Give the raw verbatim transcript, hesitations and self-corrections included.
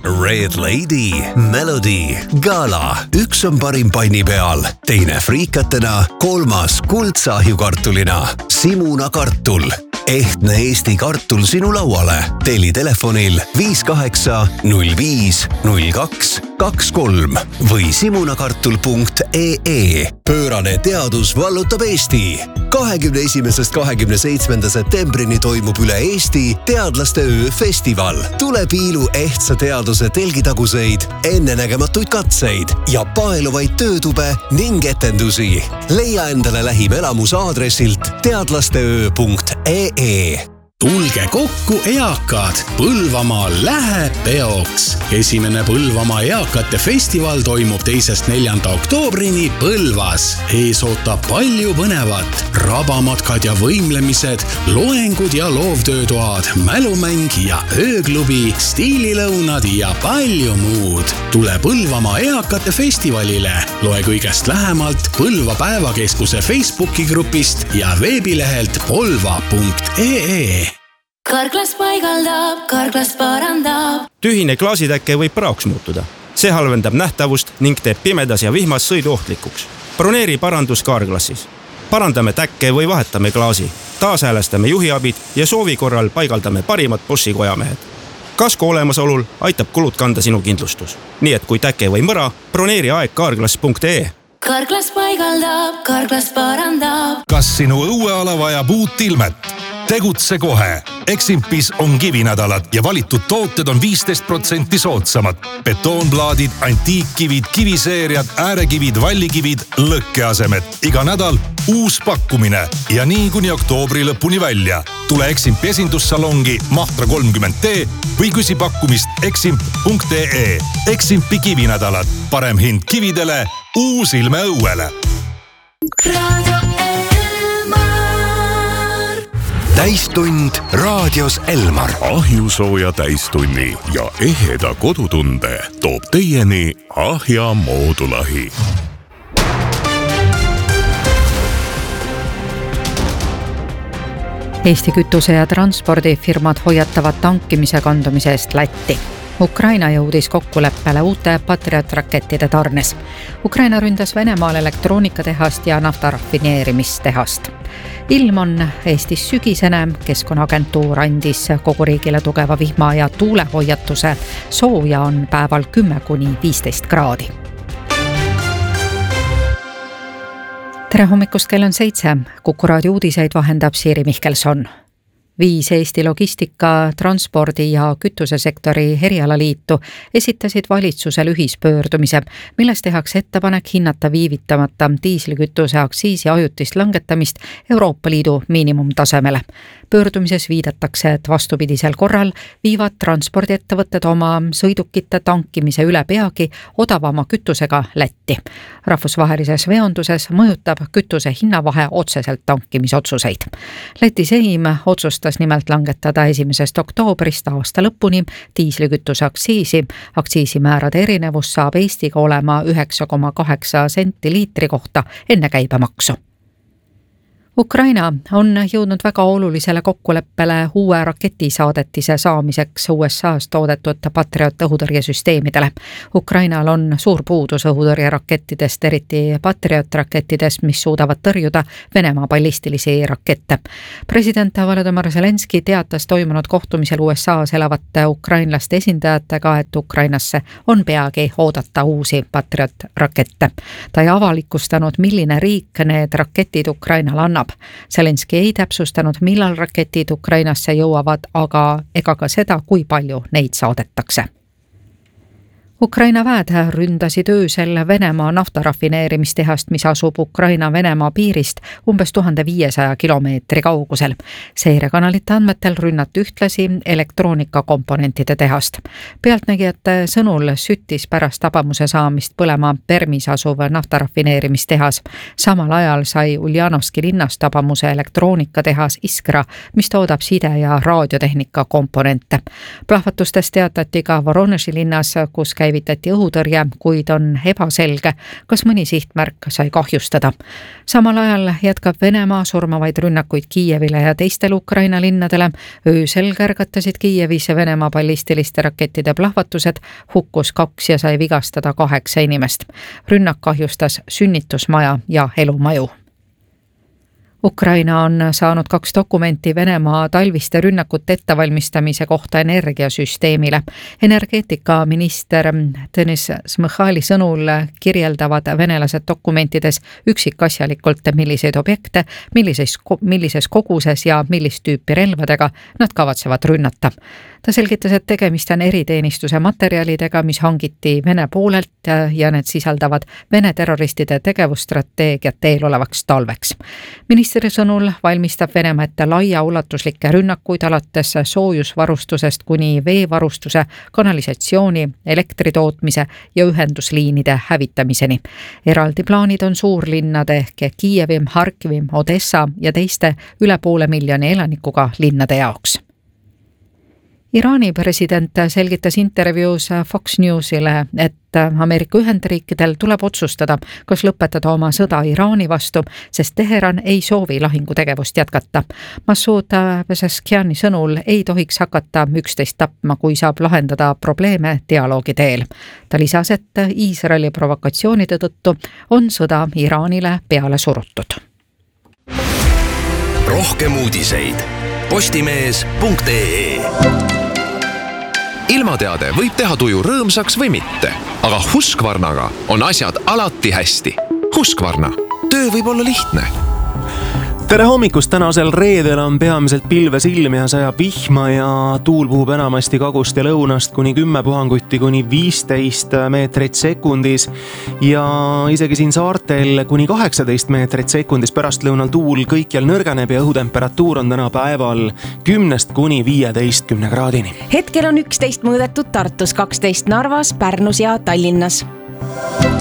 Red Lady, Melody, Gala. Üks on parim panni peal, teine friikatena, kolmas kuldsahjukartulina. Simuna kartul. Ehtne Eesti kartul sinu lauale. Teli telefonil viis kaheksa null viis null kaks kaks kolm või simunakartul punkt ee. Pöörane teadus vallutab Eesti. kahekümne esimesest kahekümne seitsmenda septembrini toimub üle Eesti teadlaste öö festival. Tule piilu ehtsa teaduse telgitaguseid, ennenägematuid katseid ja paeluvaid töötube ning etendusi. Leia endale lähim elamus aadressilt teadlasteöö punkt ee. Tulge kokku eakad, Põlvamaal läheb peoks. Esimene Põlvamaa eakate festival toimub teisest neljanda oktoobrini Põlvas. Ees ootab palju põnevat. Rabamatkad ja võimlemised, loengud ja loovtöötoad, mälumäng ja ööklubi, stiililõunad ja palju muud. Tule Põlvamaa eakate festivalile. Loe kõigest lähemalt Põlva päevakeskuse Facebooki grupist ja veebilehelt polva punkt ee. Karklas paigaldab, karklas parandab. Tühine klaasitäkke võib praoks muutuda. See halvendab nähtavust ning teeb pimedas ja vihmas sõidu ohtlikuks. Broneeri parandus Carglassis. Parandame täkke või vahetame klaasi. Taashäälestame juhiabid ja soovi korral paigaldame parimad Boschi kojamehed. Kasko olemasolul aitab kulud kanda sinu kindlustus. Nii et kui täkke või mõra, broneeri aeg karglas punkt ee. Karklas paigaldab, karklas parandab. Kas sinu õueala vajab uut ilmet? Tegutse kohe. Eximpis on kivinädalad ja valitud tooted on viisteist protsenti soodsamad. Betoonplaadid, antiikkivid, kiviseeriad, äärekivid, vallikivid, lõkkeasemed. Iga nädal uus pakkumine ja nii kuni oktoobri lõpuni välja. Tule Eximpi esindussalongi Mahtra kolmkümmend D või küsi pakkumist eximp punkt ee. Eximpi kivinädalad. Parem hind kividele, uus ilme õuele. Radio Täistund raadios Elmar. Ahjusooja täistunni ja eheda kodutunde toob teieni Ahja moodulahi. Eesti kütuse- ja transpordifirmad hoiatavad tankimise kandumise eest Lätti. Ukraina jõudis kokkuleppele uute Patriot-rakettide tarnes. Ukraina ründas Venemaal elektroonikatehast ja naftarafineerimistehast. Ilm on Eestis sügisene, Keskkonnaagentuur andis kogu riigile tugeva vihma ja tuulehoiatuse. Sooja on päeval kümme kuni viisteist kraadi. Tere hommikust, kell on seitse. Kuku raadio uudiseid vahendab Siiri Mihkelson. Viis Eesti logistika, transpordi ja kütusesektori erialaliitu esitasid valitsusel ühispöördumise, milles tehakse ettepanek hinnata viivitamata diislikütuse aktsiisi ajutist langetamist Euroopa Liidu miinimumtasemele. Pöördumises viidatakse, et vastupidisel korral viivad transpordiettevõtted oma sõidukite tankimise üle peagi odavama kütusega Lätti. Rahvusvahelises veonduses mõjutab kütuse hinnavahe otseselt tankimisotsuseid. Läti Seim otsustas nimelt langetada esimesest oktoobrist aasta lõpuni diislikütuse aktsiisi. Aktsiisimäärade erinevus saab Eestiga olema üheksa koma kaheksa senti liitri kohta enne käibemaksu. Ukraina on jõudnud väga olulisele kokkuleppele uue raketisaadetise saamiseks U S A-s toodetud Patriot õhutõrjesüsteemidele. Ukrainal on suur puudus õhutõrjerakettidest, eriti Patriot-rakettidest, mis suudavad tõrjuda Venemaa ballistilisi rakette. President Volodymyr Zelenski teatas toimunud kohtumisel U S A-s elavate ukrainlaste esindajatega, et Ukrainasse on peagi oodata uusi Patriot-rakette. Ta ei avalikustanud, milline riik need raketid Ukrainal annab. Zelenski ei täpsustanud, millal raketid Ukrainasse jõuavad, aga ega ka seda, kui palju neid saadetakse. Ukraina väed ründasid öösel Venemaa naftarafineerimistehast, mis asub Ukraina-Venemaa piirist umbes tuhande viiesaja kilomeetri kaugusel. Seirekanalite andmetel rünnati ühtlasi elektroonikakomponentide tehast. Pealtnägijate sõnul süttis pärast tabamuse saamist põlema Permis asuv naftarafineerimistehas. Samal ajal sai Uljanovski linnas tabamuse elektroonikatehas Iskra, mis toodab side- ja raadiotehnika komponente. Plahvatustest teatati ka Voroneži linnas, kus käib käivitati õhutõrje, kuid on ebaselge, kas mõni sihtmärk sai kahjustada. Samal ajal jätkab Venemaa surmavaid rünnakuid Kiievile ja teistele Ukraina linnadele. Öösel kärgatasid Kiievis Venemaa ballistiliste rakettide plahvatused, hukkus kaks ja sai vigastada kaheksa inimest. Rünnak kahjustas sünnitusmaja ja elumaju. Ukraina on saanud kaks dokumenti Venemaa talviste rünnakute ettevalmistamise kohta energiasüsteemile. Energeetikaminister Tõnis Smõhhali sõnul kirjeldavad venelased dokumentides üksikasjalikult, milliseid objekte, millises, millises koguses ja millist tüüpi relvadega nad kavatsevad rünnata. Ta selgitas, et tegemist on eriteenistuse materjalidega, mis hangiti Vene poolelt ja need sisaldavad Vene terroristide tegevusstrateegiat eelolevaks talveks. Ministeri sõnul valmistab Venemaa ette laia ulatuslikke rünnakuid alates soojusvarustusest kuni veevarustuse, kanalisatsiooni, elektritootmise ja ühendusliinide hävitamiseni. Eraldi plaanid on suurlinnade ehk Kiievi, Harkivi, Odessa ja teiste üle poole miljoni elanikuga linnade jaoks. Iraani president selgitas intervjuus Fox Newsile, et Ameerika Ühendriikidel tuleb otsustada, kas lõpetada oma sõda Iraani vastu, sest Teheran ei soovi lahingutegevust jätkata. Masoud Pezeshkiani sõnul ei tohiks hakata üksteist tapma, kui saab lahendada probleeme dialoogi teel. Ta lisas, et Iisraeli provokatsioonide tõttu on sõda Iraanile peale surutud. Rohkem uudiseid postimees punkt ee. Ilmateade võib teha tuju rõõmsaks või mitte, aga Husqvarnaga on asjad alati hästi. Husqvarna, töö võib olla lihtne. Tere hommikust, tänasel reedel on peamiselt pilves ilm ja sajab vihma ja tuul puhub enamasti kagust ja lõunast kuni kümme puhanguti kuni viisteist meetrit sekundis ja isegi siin saartel kuni kaheksateist meetrit sekundis. Pärastlõunal tuul kõikjal nõrgeneb ja õhutemperatuur on täna päeval kümnest kuni viieteistkümne kraadini. Hetkel on üksteist mõõdetud Tartus, kaksteist Narvas, Pärnus ja Tallinnas.